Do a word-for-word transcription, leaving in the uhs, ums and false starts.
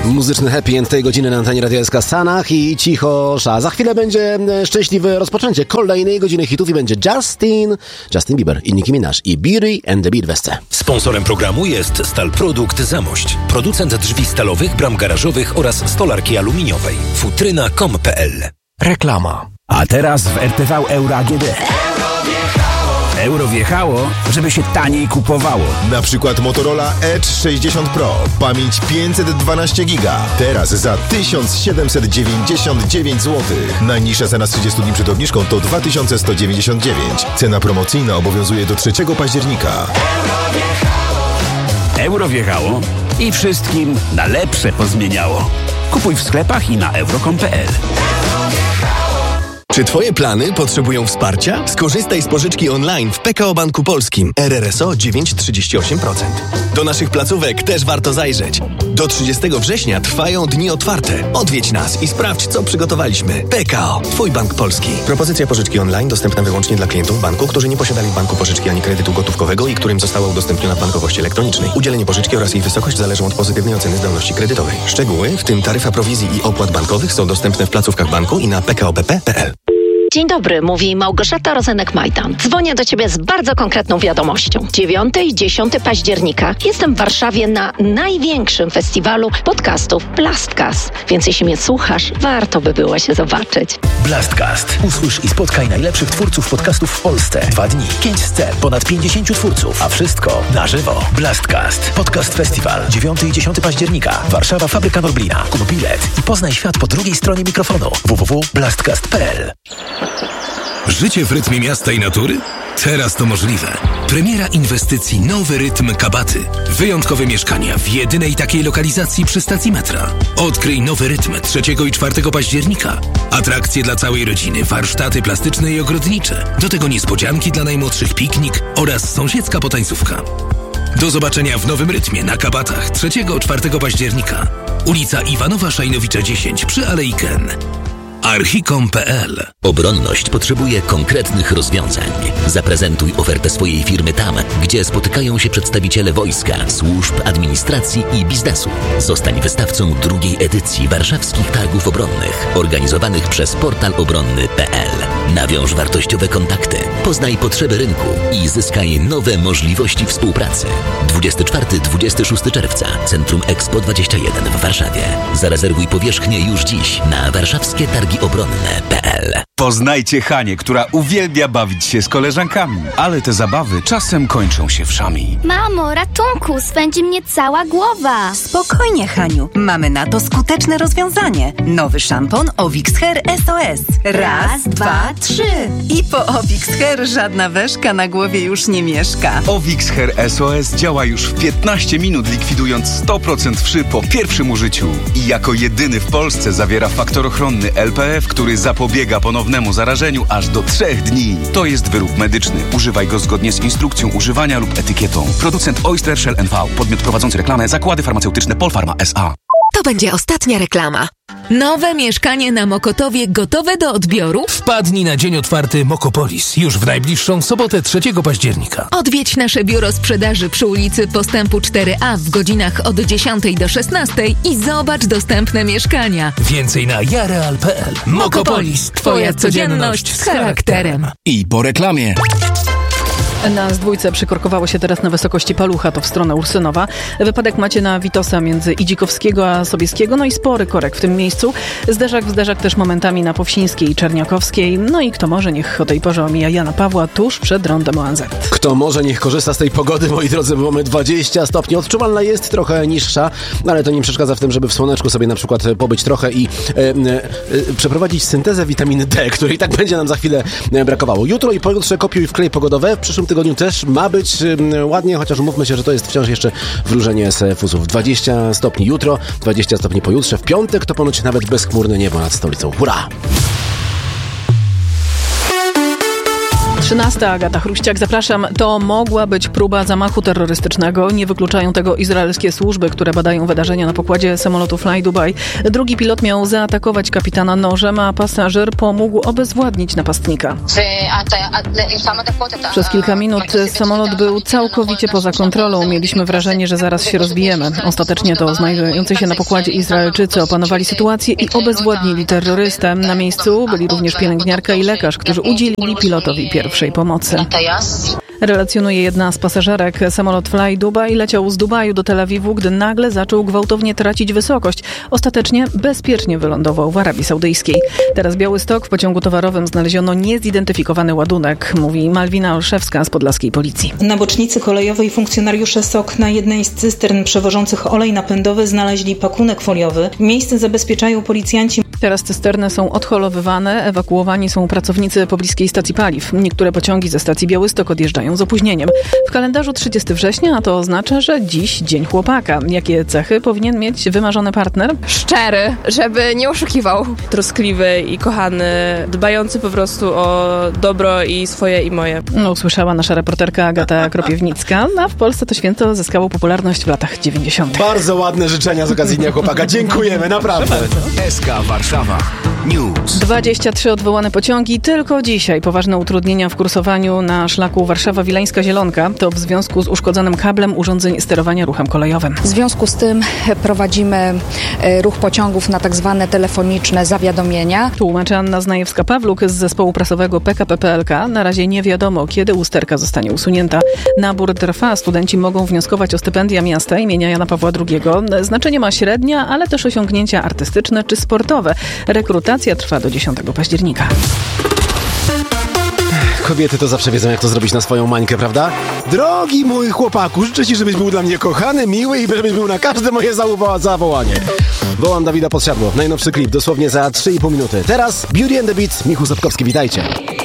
Muzyczny happy end tej godziny na antenie Radia S K Stanach i cichosza. Za chwilę będzie szczęśliwe rozpoczęcie kolejnej godziny hitów i będzie Justin, Justin Bieber i Nicki Minaj i Beauty and the Beat w S C. Sponsorem programu jest Stal Produkt Zamość. Producent drzwi stalowych, bram garażowych oraz stolarki aluminiowej. futryna kropka com kropka p l. Reklama. A teraz w R T V Euro A G D. Euro wjechało, żeby się taniej kupowało. Na przykład Motorola Edge sześćdziesiąt Pro. Pamięć pięćset dwanaście giga. Teraz za tysiąc siedemset dziewięćdziesiąt dziewięć złotych. Najniższa cena z trzydziestu dni przed obniżką to dwa tysiące sto dziewięćdziesiąt dziewięć. Cena promocyjna obowiązuje do trzeciego października. Euro wjechało i wszystkim na lepsze pozmieniało. Kupuj w sklepach i na euro kropka com kropka p l. Czy twoje plany potrzebują wsparcia? Skorzystaj z pożyczki online w P K O Banku Polskim. R R S O dziewięć przecinek trzydzieści osiem procent. Do naszych placówek też warto zajrzeć. Do trzydziestego września trwają dni otwarte. Odwiedź nas i sprawdź, co przygotowaliśmy. P K O. Twój bank polski. Propozycja pożyczki online dostępna wyłącznie dla klientów banku, którzy nie posiadali w banku pożyczki ani kredytu gotówkowego i którym została udostępniona w bankowości elektronicznej. Udzielenie pożyczki oraz jej wysokość zależą od pozytywnej oceny zdolności kredytowej. Szczegóły, w tym taryfa prowizji i opłat bankowych, są dostępne w placówkach banku i na p k o b p kropka p l. Dzień dobry, mówi Małgorzata Rozenek-Majdan. Dzwonię do Ciebie z bardzo konkretną wiadomością. dziewiątego i dziesiątego października jestem w Warszawie na największym festiwalu podcastów Blastcast. Więc jeśli mnie słuchasz, warto by było się zobaczyć. Blastcast. Usłysz i spotkaj najlepszych twórców podcastów w Polsce. Dwa dni, pięć scen, ponad pięćdziesięciu twórców, a wszystko na żywo. Blastcast. Podcast Festiwal. dziewiątego i dziesiątego października. Warszawa, Fabryka Norblina. Kup bilet i poznaj świat po drugiej stronie mikrofonu. w w w kropka blastcast kropka p l. Życie w rytmie miasta i natury? Teraz to możliwe. Premiera inwestycji Nowy Rytm Kabaty. Wyjątkowe mieszkania w jedynej takiej lokalizacji przy stacji metra. Odkryj Nowy Rytm trzeciego i czwartego października. Atrakcje dla całej rodziny, warsztaty plastyczne i ogrodnicze. Do tego niespodzianki dla najmłodszych, piknik oraz sąsiedzka potańcówka. Do zobaczenia w Nowym Rytmie na Kabatach trzeciego i czwartego października. Ulica Iwanowa Szajnowicza dziesięć przy Alei Ken. archicom kropka p l. Obronność potrzebuje konkretnych rozwiązań. Zaprezentuj ofertę swojej firmy tam, gdzie spotykają się przedstawiciele wojska, służb, administracji i biznesu. Zostań wystawcą drugiej edycji warszawskich targów obronnych, organizowanych przez portal obronny kropka p l. Nawiąż wartościowe kontakty, poznaj potrzeby rynku i zyskaj nowe możliwości współpracy. dwudziestego czwartego do dwudziestego szóstego czerwca, Centrum Expo dwadzieścia jeden w Warszawie. Zarezerwuj powierzchnię już dziś na warszawskie targi obronne kropka p l. Poznajcie Hanię, która uwielbia bawić się z koleżankami, ale te zabawy czasem kończą się wszami. Mamo, ratunku, swędzi mnie cała głowa. Spokojnie, Haniu, mamy na to skuteczne rozwiązanie. Nowy szampon Ovix Hair S O S. Raz, dwa, trzy. I po Ovix Hair żadna weszka na głowie już nie mieszka. Ovix Hair S O S działa już w piętnaście minut, likwidując sto procent wszy po pierwszym użyciu. I jako jedyny w Polsce zawiera faktor ochronny L P F, który zapobiega ponownemu zarażeniu aż do trzech dni. To jest wyrób medyczny. Używaj go zgodnie z instrukcją używania lub etykietą. Producent Oyster Shell N V. Podmiot prowadzący reklamę Zakłady Farmaceutyczne Polpharma S A. To będzie ostatnia reklama. Nowe mieszkanie na Mokotowie gotowe do odbioru? Wpadnij na dzień otwarty Mokopolis już w najbliższą sobotę trzeciego października. Odwiedź nasze biuro sprzedaży przy ulicy Postępu cztery A w godzinach od dziesiątej do szesnastej i zobacz dostępne mieszkania. Więcej na jareal kropka p l. Mokopolis. Twoja codzienność z charakterem. I po reklamie. Na S dwójce przykorkowało się teraz na wysokości Palucha, to w stronę Ursynowa. Wypadek macie na Witosa między Idzikowskiego a Sobieskiego, no i spory korek w tym miejscu. Zderzak w zderzak też momentami na Powsińskiej i Czerniakowskiej. No i kto może, niech o tej porze omija Jana Pawła tuż przed rondem O N Z. Kto może, niech korzysta z tej pogody, moi drodzy, bo mamy dwadzieścia stopni. Odczuwalna jest trochę niższa, ale to nie przeszkadza w tym, żeby w słoneczku sobie na przykład pobyć trochę i e, e, przeprowadzić syntezę witaminy D, której tak będzie nam za chwilę brakowało. Jutro i pojutrze kopiuj wklej pogodowe. W przyszłym tygodniu też ma być ładnie, chociaż umówmy się, że to jest wciąż jeszcze wróżenie z fusów. dwadzieścia stopni jutro, dwadzieścia stopni pojutrze. W piątek to ponoć nawet bezchmurne niebo nad stolicą. Hurra! trzynasta. Agata Chruściak, zapraszam. To mogła być próba zamachu terrorystycznego. Nie wykluczają tego izraelskie służby, które badają wydarzenia na pokładzie samolotu Fly Dubai. Drugi pilot miał zaatakować kapitana nożem, a pasażer pomógł obezwładnić napastnika. Przez kilka minut samolot był całkowicie poza kontrolą. Mieliśmy wrażenie, że zaraz się rozbijemy. Ostatecznie to znajdujący się na pokładzie Izraelczycy opanowali sytuację i obezwładnili terrorystę. Na miejscu byli również pielęgniarka i lekarz, którzy udzielili pilotowi pierwszej pomocy. Relacjonuje jedna z pasażerek. Samolot Fly Dubai leciał z Dubaju do Tel Awiwu, gdy nagle zaczął gwałtownie tracić wysokość. Ostatecznie bezpiecznie wylądował w Arabii Saudyjskiej. Teraz Białystok. W pociągu towarowym znaleziono niezidentyfikowany ładunek, mówi Malwina Olszewska z podlaskiej policji. Na bocznicy kolejowej funkcjonariusze S O K na jednej z cystern przewożących olej napędowy znaleźli pakunek foliowy. Miejsce zabezpieczają policjanci. Teraz cysterny są odholowywane, ewakuowani są pracownicy pobliskiej stacji paliw. Niektóre pociągi ze stacji Białystok odjeżdżają z opóźnieniem. W kalendarzu trzydziestego września, a to oznacza, że dziś dzień chłopaka. Jakie cechy powinien mieć wymarzony partner? Szczery, żeby nie oszukiwał. Troskliwy i kochany, dbający po prostu o dobro i swoje i moje. No, usłyszała nasza reporterka Agata Kropiewnicka, a w Polsce to święto zyskało popularność w latach dziewięćdziesiątych. Bardzo ładne życzenia z okazji Dnia Chłopaka. Dziękujemy, naprawdę. S K Warszawa News. dwadzieścia trzy odwołane pociągi. Tylko dzisiaj poważne utrudnienia w kursowaniu na szlaku Warszawa-Wileńska-Zielonka. To w związku z uszkodzonym kablem urządzeń sterowania ruchem kolejowym. W związku z tym prowadzimy ruch pociągów na tak zwane telefoniczne zawiadomienia. Tłumaczy Anna Znajewska-Pawluk z zespołu prasowego P K P P L K. Na razie nie wiadomo, kiedy usterka zostanie usunięta. Nabór trwa. Studenci mogą wnioskować o stypendia miasta imienia Jana Pawła drugiego. Znaczenie ma średnia, ale też osiągnięcia artystyczne czy sportowe. Rekrutacja trwa do dziesiątego października. Kobiety to zawsze wiedzą, jak to zrobić na swoją mańkę, prawda? Drogi mój chłopaku, życzę ci, żebyś był dla mnie kochany, miły i żebyś był na każde moje zawoła- zawołanie. Wołam Dawida Podsiadło. Najnowszy klip dosłownie za trzy i pół minuty. Teraz Beauty and the Beat, Michał Sapkowski, witajcie.